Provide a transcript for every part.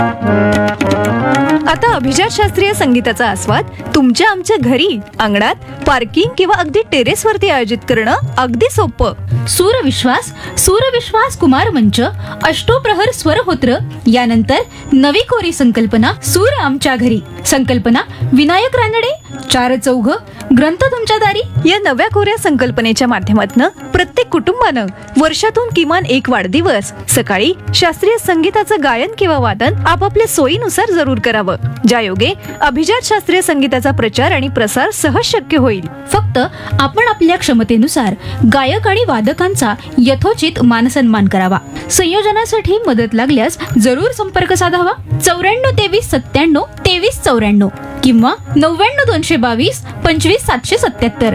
आता अभिजात शास्त्रीय संगीताचा आस्वाद तुमच्या आमच्या घरी, अंगणात, पार्किंग किंवा अगदी टेरेसवरती आयोजित करणं अगदी सोपं. सूरविश्वास कुमार मंच, अष्टोप्रहर स्वरहोत्र, यानंतर नवी कोरी संकल्पना सूर आमच्या घरी. संकल्पना विनायक रानडे, 4 चौघ, ग्रंथ तुमच्या दारी. या नव्या कोऱ्या संकल्पनेच्या माध्यमातून प्रत्येक कुटुंबानं वर्षातून किमान एक वाढदिवस सकाळी शास्त्रीय संगीताचं गायन किंवा वादन आपापल्या सोयीनुसार जरूर करावं, ज्यायोगे अभिजात शास्त्रीय संगीताचा प्रचार आणि प्रसार सहज शक्य होईल. फक्त आपण आपल्या क्षमतेनुसार गायक आणि वादकांचा यथोचित मानसन्मान करावा. संयोजनासाठी मदत लागल्यास जरूर संपर्क साधावा. 94 23 97 23 94 किंवा 99 222 25 777.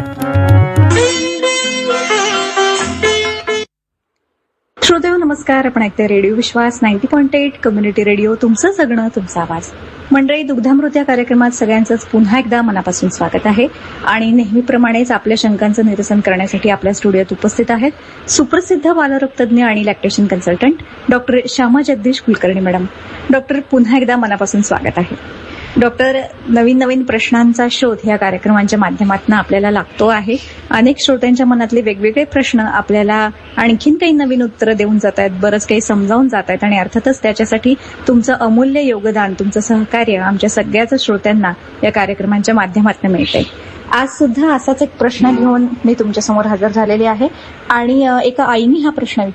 श्रोतेहो नमस्कार. आपण ऐकते रेडिओ विश्वास 90.8 कम्युनिटी रेडिओ. तुमचं जगणं तुमचा आवाज. मंडळी, दुग्धामृत या कार्यक्रमात सगळ्यांचंच पुन्हा एकदा मनापासून स्वागत आहे. आणि नेहमीप्रमाणेच आपल्या शंकांचं निरसन करण्यासाठी आपल्या स्टुडिओत उपस्थित आहेत सुप्रसिद्ध बालरोगतज्ञ आणि lactation consultant doctor Shyama Jagdish Kulkarni madam. Doctor, पुन्हा एकदा मनापासून स्वागत आहे. डॉक्टर, नवीन प्रश्नांचा शोध या कार्यक्रमांच्या माध्यमातून आपल्याला लागतो आहे. अनेक श्रोत्यांच्या मनातले वेगवेगळे प्रश्न आपल्याला आणखीन काही नवीन उत्तरं देऊन जात आहेत, बरंच काही समजावून जात आहेत आणि अर्थातच त्याच्यासाठी तुमचं अमूल्य योगदान, तुमचं सहकार्य आमच्या सगळ्याच श्रोत्यांना या कार्यक्रमांच्या माध्यमातून मिळते. आज सुद्धा असाच एक प्रश्न घेऊन मी तुमच्यासमोर हजर झालेली आहे आणि एका आईने हा प्रश्न